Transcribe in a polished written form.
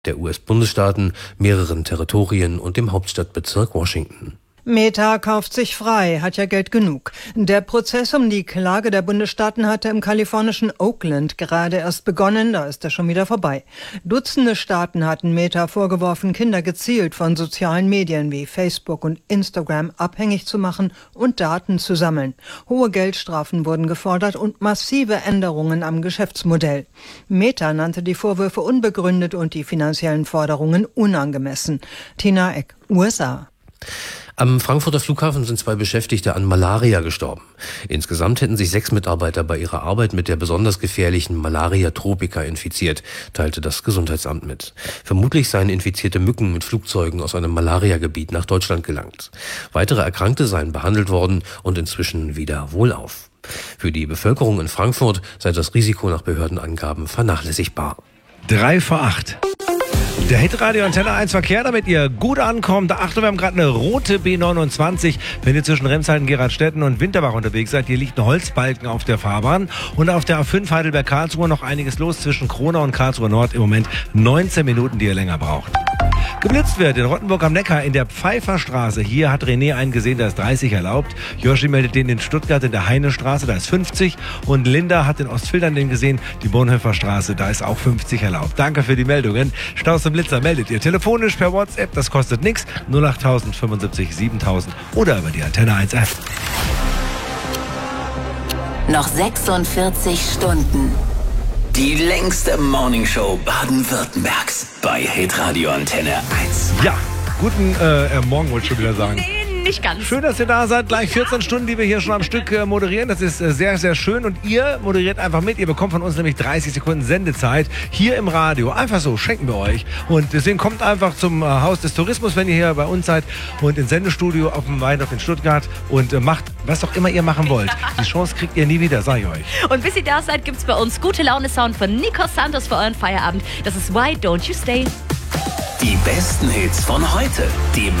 der US-Bundesstaaten, mehreren Territorien und dem Hauptstadtbezirk Washington. Meta kauft sich frei, hat ja Geld genug. Der Prozess um die Klage der Bundesstaaten hatte im kalifornischen Oakland gerade erst begonnen, da ist er schon wieder vorbei. Dutzende Staaten hatten Meta vorgeworfen, Kinder gezielt von sozialen Medien wie Facebook und Instagram abhängig zu machen und Daten zu sammeln. Hohe Geldstrafen wurden gefordert und massive Änderungen am Geschäftsmodell. Meta nannte die Vorwürfe unbegründet und die finanziellen Forderungen unangemessen. Tina Eck, USA. Am Frankfurter Flughafen sind 2 Beschäftigte an Malaria gestorben. Insgesamt hätten sich 6 Mitarbeiter bei ihrer Arbeit mit der besonders gefährlichen Malaria tropica infiziert, teilte das Gesundheitsamt mit. Vermutlich seien infizierte Mücken mit Flugzeugen aus einem Malariagebiet nach Deutschland gelangt. Weitere Erkrankte seien behandelt worden und inzwischen wieder wohlauf. Für die Bevölkerung in Frankfurt sei das Risiko nach Behördenangaben vernachlässigbar. 7:55. Der Hitradio Antenne 1 Verkehr, damit ihr gut ankommt. Achtung, wir haben gerade eine rote B29. Wenn ihr zwischen Remshalden, Geradstetten und Winterbach unterwegs seid, hier liegt ein Holzbalken auf der Fahrbahn. Und auf der A5 Heidelberg-Karlsruhe noch einiges los zwischen Kronau und Karlsruhe Nord. Im Moment 19 Minuten, die ihr länger braucht. Geblitzt wird in Rottenburg am Neckar in der Pfeifferstraße. Hier hat René einen gesehen, da ist 30 erlaubt. Joshi meldet den in Stuttgart in der Heinestraße, da ist 50. Und Linda hat in Ostfildern den gesehen, die Bonhoeffer Straße, da ist auch 50 erlaubt. Danke für die Meldungen. Staus und Blitzer meldet ihr telefonisch per WhatsApp, das kostet nichts. 08000 75 7000 oder über die Antenne 1 App. Noch 46 Stunden. Die längste Morningshow Baden-Württembergs bei Hitradio Antenne 1. Ja, guten Morgen wollte ich schon wieder sagen. Nee, nicht ganz. Schön, dass ihr da seid. Gleich 14 Stunden, die wir hier schon am Stück moderieren. Das ist sehr, sehr schön. Und ihr moderiert einfach mit. Ihr bekommt von uns nämlich 30 Sekunden Sendezeit hier im Radio. Einfach so, schenken wir euch. Und deswegen kommt einfach zum Haus des Tourismus, wenn ihr hier bei uns seid. Und ins Sendestudio auf dem Weinhof in Stuttgart. Und macht, was auch immer ihr machen wollt. Die Chance kriegt ihr nie wieder, sag ich euch. Und bis ihr da seid, gibt's bei uns gute Laune-Sound von Nico Santos für euren Feierabend. Das ist Why Don't You Stay? Die besten Hits von heute. Die